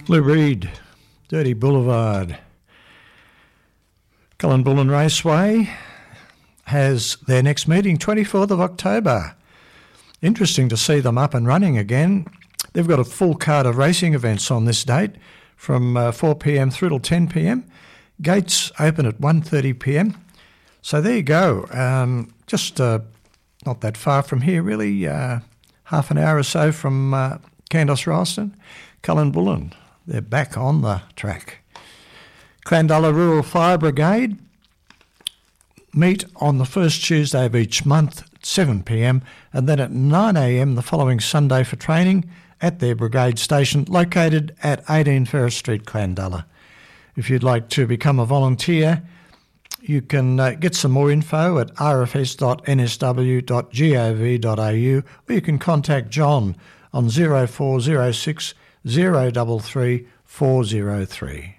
Lou Reed, Dirty Boulevard. Cullenbullen Raceway has their next meeting, 24th of October. Interesting to see them up and running again. They've got a full card of racing events on this date from 4pm through till 10pm. Gates open at 1:30pm. So there you go. Just not that far from here, really. Half an hour or so from Kandos Rylstone. Cullenbullen, they're back on the track. Clandullah Rural Fire Brigade meet on the first Tuesday of each month at 7pm and then at 9am the following Sunday for training at their brigade station located at 18 Ferris Street, Clandullah. If you'd like to become a volunteer, you can get some more info at rfs.nsw.gov.au or you can contact John on 0406 033 403.